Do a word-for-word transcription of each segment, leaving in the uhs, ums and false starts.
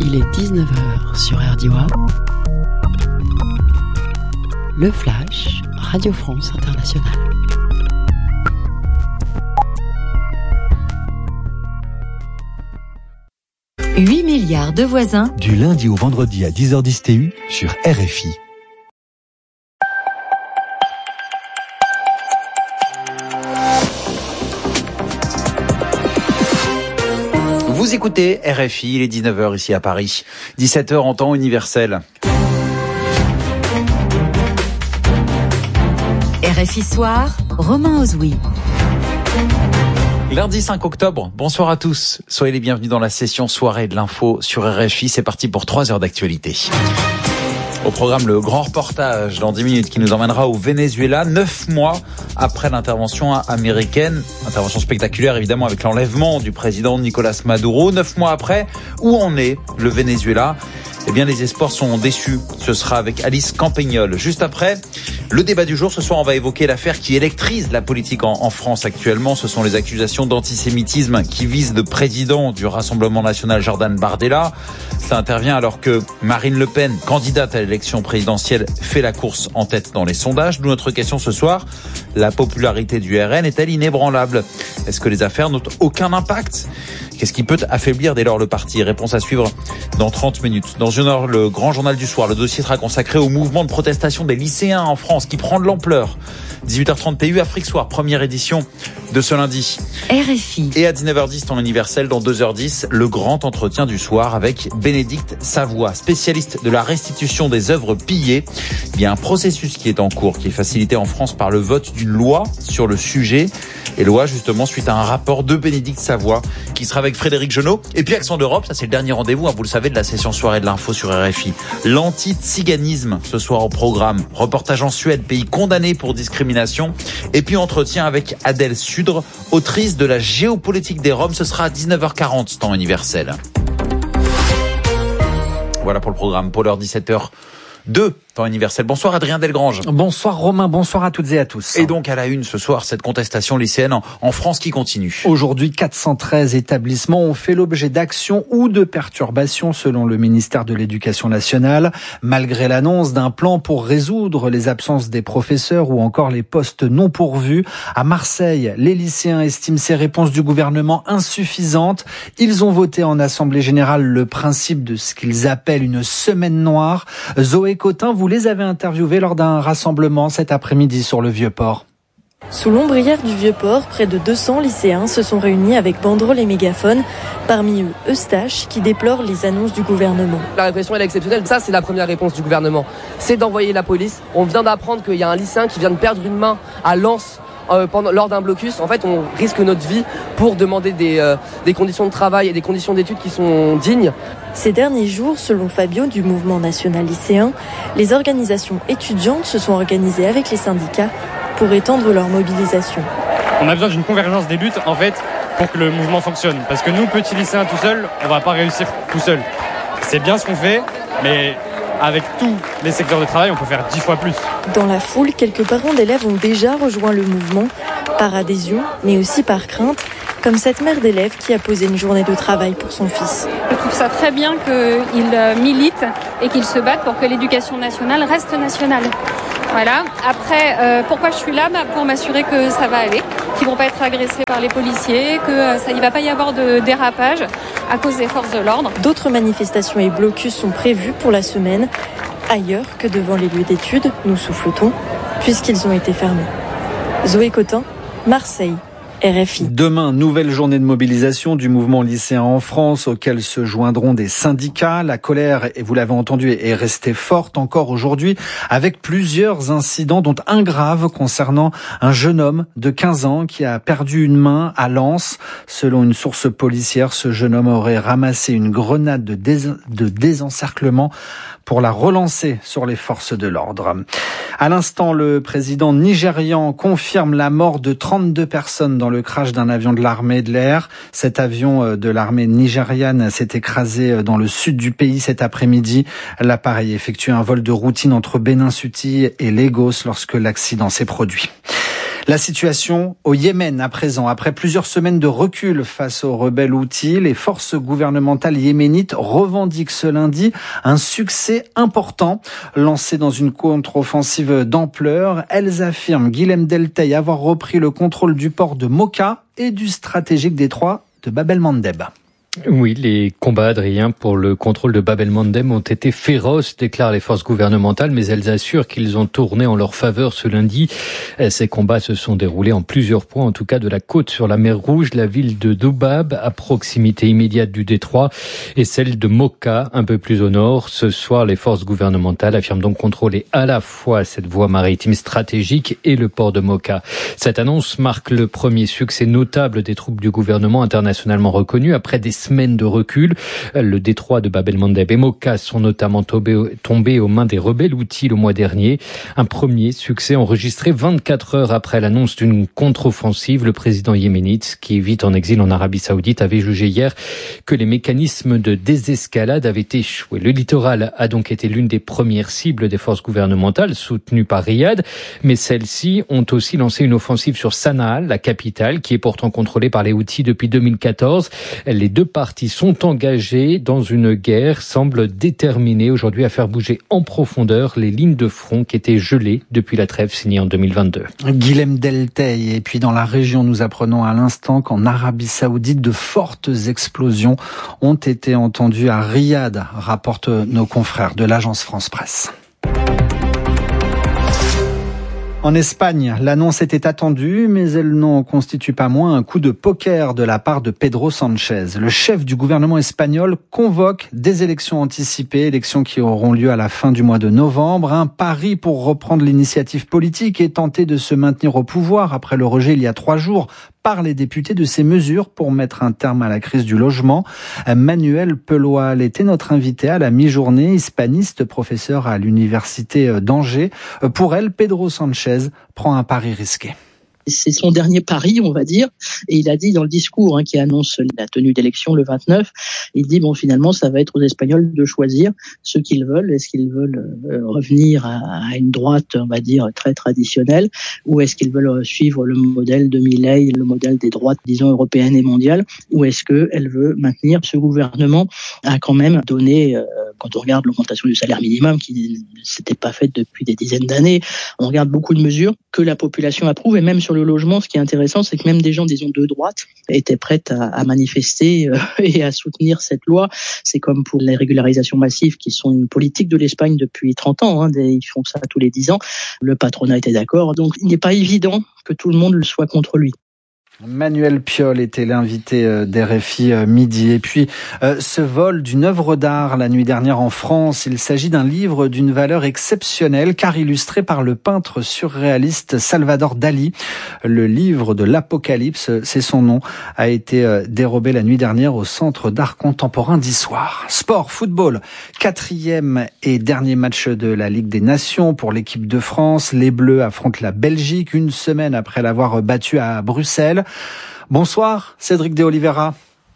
Il est dix-neuf heures sur R D I. Le Flash, Radio France Internationale. huit milliards de voisins. Du lundi au vendredi à dix heures dix T U sur R F I. Vous écoutez R F I, il est dix-neuf heures ici à Paris, dix-sept heures en temps universel. R F I Soir, Romain Ozoui. Lundi cinq octobre, bonsoir à tous. Soyez les bienvenus dans la session soirée de l'info sur R F I. C'est parti pour trois heures d'actualité. Au programme, le grand reportage dans dix minutes qui nous emmènera au Venezuela, neuf mois après l'intervention américaine. Intervention spectaculaire évidemment avec l'enlèvement du président Nicolas Maduro. Neuf mois après, où en est le Venezuela ? Eh bien, les espoirs sont déçus. Ce sera avec Alice Campagnol. Juste après, le débat du jour. Ce soir, on va évoquer l'affaire qui électrise la politique en, en France actuellement. Ce sont les accusations d'antisémitisme qui visent le président du Rassemblement national, Jordan Bardella. Ça intervient alors que Marine Le Pen, candidate à l'élection présidentielle, fait la course en tête dans les sondages. D'où notre question ce soir. La popularité du R N est-elle inébranlable ? Est-ce que les affaires n'ont aucun impact ? Qu'est-ce qui peut affaiblir dès lors le parti ? Réponse à suivre dans trente minutes. Dans une heure, le grand journal du soir. Le dossier sera consacré au mouvement de protestation des lycéens en France qui prend de l'ampleur. dix-huit heures trente T U, Afrique Soir, première édition de ce lundi. R F I. Et à dix-neuf heures dix, temps universel, dans deux heures dix, le grand entretien du soir avec Bénédicte Savoie, spécialiste de la restitution des œuvres pillées. Il y a un processus qui est en cours, qui est facilité en France par le vote d'une loi sur le sujet. Et loi, justement, suite à un rapport de Bénédicte Savoie, qui sera avec Frédéric Genot. Et puis Accent d'Europe, ça c'est le dernier rendez-vous, hein, vous le savez, de la session soirée de l'info sur R F I. L'anti-tsiganisme, ce soir au programme. Reportage en Suède, pays condamné pour discrimination. Et puis entretien avec Adèle Sudre, autrice de la géopolitique des Roms. Ce sera à dix-neuf heures quarante, temps universel. Voilà pour le programme. Pour l'heure dix-sept heures deux, temps universel. Bonsoir Adrien Delgrange. Bonsoir Romain, bonsoir à toutes et à tous. Et donc à la une ce soir, cette contestation lycéenne en, en France qui continue. Aujourd'hui, quatre cent treize établissements ont fait l'objet d'actions ou de perturbations selon le ministère de l'Éducation nationale, malgré l'annonce d'un plan pour résoudre les absences des professeurs ou encore les postes non pourvus. À Marseille, les lycéens estiment ces réponses du gouvernement insuffisantes. Ils ont voté en Assemblée générale le principe de ce qu'ils appellent une semaine noire. Zoé Cotin, vous les avez interviewés lors d'un rassemblement cet après-midi sur le Vieux-Port. Sous l'ombrière du Vieux-Port, près de deux cents lycéens se sont réunis avec banderoles et mégaphones. Parmi eux, Eustache, qui déplore les annonces du gouvernement. La répression elle est exceptionnelle, ça c'est la première réponse du gouvernement. C'est d'envoyer la police. On vient d'apprendre qu'il y a un lycéen qui vient de perdre une main à Lens euh, pendant, lors d'un blocus. En fait, on risque notre vie pour demander des, euh, des conditions de travail et des conditions d'études qui sont dignes. Ces derniers jours, selon Fabio du mouvement national lycéen, les organisations étudiantes se sont organisées avec les syndicats pour étendre leur mobilisation. On a besoin d'une convergence des luttes, en fait, pour que le mouvement fonctionne. Parce que nous, petits lycéens tout seuls, on va pas réussir tout seuls. C'est bien ce qu'on fait, mais avec tous les secteurs de travail, on peut faire dix fois plus. Dans la foule, quelques parents d'élèves ont déjà rejoint le mouvement, par adhésion, mais aussi par crainte, comme cette mère d'élève qui a posé une journée de travail pour son fils. Je trouve ça très bien qu'ils militent et qu'ils se battent pour que l'éducation nationale reste nationale. Voilà. Après, euh, pourquoi je suis là ? Bah, pour m'assurer que ça va aller, qu'ils ne vont pas être agressés par les policiers, qu'il euh, ne va pas y avoir de dérapage à cause des forces de l'ordre. D'autres manifestations et blocus sont prévus pour la semaine, ailleurs que devant les lieux d'études, nous souffle-t-on, puisqu'ils ont été fermés. Zoé Cotin, Marseille. R F I. Demain, nouvelle journée de mobilisation du mouvement lycéen en France auquel se joindront des syndicats. La colère, et vous l'avez entendu, est restée forte encore aujourd'hui avec plusieurs incidents dont un grave concernant un jeune homme de quinze ans qui a perdu une main à Lens. Selon une source policière, ce jeune homme aurait ramassé une grenade de, dés- de désencerclement pour la relancer sur les forces de l'ordre. À l'instant, le président nigérian confirme la mort de trente-deux personnes dans le crash d'un avion de l'armée de l'air. Cet avion de l'armée nigériane s'est écrasé dans le sud du pays cet après-midi. L'appareil effectuait un vol de routine entre Benin City et Lagos lorsque l'accident s'est produit. La situation au Yémen à présent. Après plusieurs semaines de recul face aux rebelles Houthis, les forces gouvernementales yéménites revendiquent ce lundi un succès important. Lancées dans une contre-offensive d'ampleur, elles affirment, Guilhem Deltey, avoir repris le contrôle du port de Mocha et du stratégique détroit de Bab el-Mandeb. Oui, les combats, Adrien, pour le contrôle de Bab el-Mandeb ont été féroces, déclarent les forces gouvernementales, mais elles assurent qu'ils ont tourné en leur faveur ce lundi. Ces combats se sont déroulés en plusieurs points, en tout cas de la côte sur la mer Rouge, la ville de Doubab, à proximité immédiate du détroit, et celle de Mocha, un peu plus au nord. Ce soir, les forces gouvernementales affirment donc contrôler à la fois cette voie maritime stratégique et le port de Mocha. Cette annonce marque le premier succès notable des troupes du gouvernement internationalement reconnu après des semaines de recul. Le détroit de Bab el-Mandeb et Mocha sont notamment tombés, tombés aux mains des rebelles Houthis le mois dernier. Un premier succès enregistré vingt-quatre heures après l'annonce d'une contre-offensive. Le président yéménite, qui vit en exil en Arabie Saoudite, avait jugé hier que les mécanismes de désescalade avaient échoué. Le littoral a donc été l'une des premières cibles des forces gouvernementales, soutenues par Riyad, mais celles-ci ont aussi lancé une offensive sur Sanaa, la capitale, qui est pourtant contrôlée par les Houthis depuis deux mille quatorze. Les deux parties sont engagées dans une guerre, semblent déterminées aujourd'hui à faire bouger en profondeur les lignes de front qui étaient gelées depuis la trêve signée en deux mille vingt-deux. Guilhem Deltey. Et puis dans la région, nous apprenons à l'instant qu'en Arabie Saoudite, de fortes explosions ont été entendues à Riyad, rapportent nos confrères de l'agence France Presse. En Espagne, l'annonce était attendue, mais elle n'en constitue pas moins un coup de poker de la part de Pedro Sánchez. Le chef du gouvernement espagnol convoque des élections anticipées, élections qui auront lieu à la fin du mois de novembre. Un pari pour reprendre l'initiative politique et tenter de se maintenir au pouvoir après le rejet il y a trois jours par les députés de ces mesures pour mettre un terme à la crise du logement. Manuel Peloal était notre invité à la mi-journée, hispaniste, professeur à l'université d'Angers. Pour elle, Pedro Sánchez prend un pari risqué. C'est son dernier pari, on va dire, et il a dit dans le discours hein, qui annonce la tenue d'élection le vingt-neuf, il dit bon finalement ça va être aux Espagnols de choisir ce qu'ils veulent. Est-ce qu'ils veulent euh, revenir à, à une droite, on va dire très traditionnelle, ou est-ce qu'ils veulent suivre le modèle de Milei, le modèle des droites, disons européennes et mondiales, ou est-ce qu'elle veut maintenir ce gouvernement a quand même donné, euh, quand on regarde l'augmentation du salaire minimum qui s'était pas faite depuis des dizaines d'années, on regarde beaucoup de mesures que la population approuve, et même sur le logement, ce qui est intéressant, c'est que même des gens, disons, de droite étaient prêts à, à manifester euh, et à soutenir cette loi. C'est comme pour les régularisations massives qui sont une politique de l'Espagne depuis trente ans. Hein, des, ils font ça tous les dix ans. Le patronat était d'accord. Donc, il n'est pas évident que tout le monde le soit contre lui. Manuel Piol était l'invité d'R F I midi. Et puis, euh, ce vol d'une œuvre d'art la nuit dernière en France, il s'agit d'un livre d'une valeur exceptionnelle car illustré par le peintre surréaliste Salvador Dali. Le livre de l'Apocalypse, c'est son nom, a été dérobé la nuit dernière au Centre d'art contemporain d'Issoire. Sport, football, quatrième et dernier match de la Ligue des Nations pour l'équipe de France. Les Bleus affrontent la Belgique une semaine après l'avoir battue à Bruxelles. Bonsoir Cédric de Oliveira.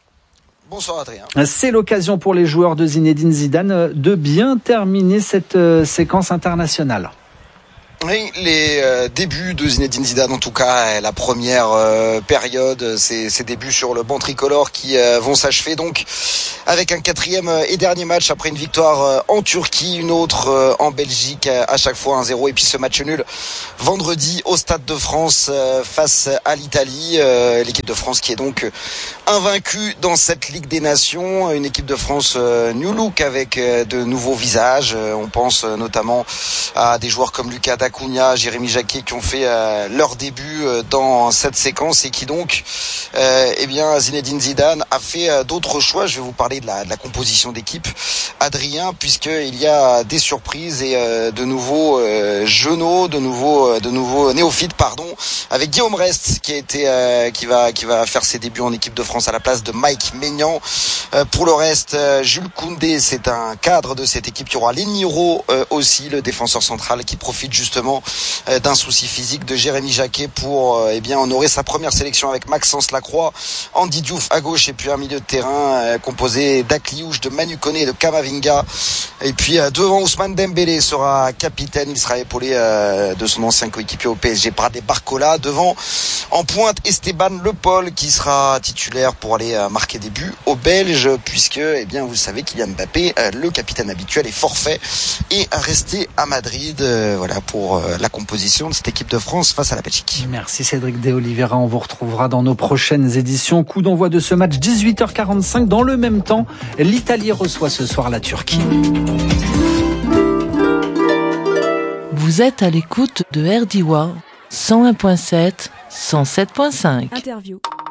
Bonsoir Adrien. C'est l'occasion pour les joueurs de Zinedine Zidane de bien terminer cette séquence internationale. Oui, les euh, débuts de Zinedine Zidane, en tout cas la première euh, période, ces, ces débuts sur le banc tricolore qui euh, vont s'achever donc avec un quatrième et dernier match après une victoire euh, en Turquie, une autre euh, en Belgique, à chaque fois un zéro, et puis ce match nul vendredi au Stade de France euh, face à l'Italie, euh, l'équipe de France qui est donc invaincue dans cette Ligue des Nations, une équipe de France euh, new look avec euh, de nouveaux visages, euh, on pense euh, notamment à des joueurs comme Lucas Acuna, Jérémy Jacquet qui ont fait euh, leur début euh, dans cette séquence et qui donc, euh, eh bien, Zinedine Zidane a fait euh, d'autres choix. Je vais vous parler de la, de la composition d'équipe, Adrien, puisqu'il y a des surprises et euh, de nouveaux euh, jeuneaux, de nouveaux, euh, de nouveaux néophytes, pardon, avec Guillaume Rest qui a été, euh, qui va, qui va faire ses débuts en équipe de France France à la place de Mike Maignan. Euh, pour le reste, euh, Jules Koundé, c'est un cadre de cette équipe. Il y aura Leniro euh, aussi, le défenseur central, qui profite justement euh, d'un souci physique de Jérémy Jacquet pour euh, eh bien honorer sa première sélection avec Maxence Lacroix, Andy Diouf à gauche et puis un milieu de terrain euh, composé d'Akliouche, de Manu Koné et de Kamavinga. Et puis euh, devant, Ousmane Dembélé sera capitaine. Il sera épaulé euh, de son ancien coéquipier au P S G, Bradley Barcola. Devant, en pointe, Esteban Le Paul qui sera titulaire pour aller euh, marquer des buts aux Belges, puisque, eh bien, vous savez, Kylian Mbappé, euh, le capitaine habituel, est forfait et a resté à Madrid. Euh, voilà pour euh, la composition de cette équipe de France face à la Belgique. Merci Cédric De Oliveira. On vous retrouvera dans nos prochaines éditions. Coup d'envoi de ce match dix-huit heures quarante-cinq. Dans le même temps, l'Italie reçoit ce soir la Turquie. Vous êtes à l'écoute de R D I W A cent un virgule sept, cent sept virgule cinq. Interview.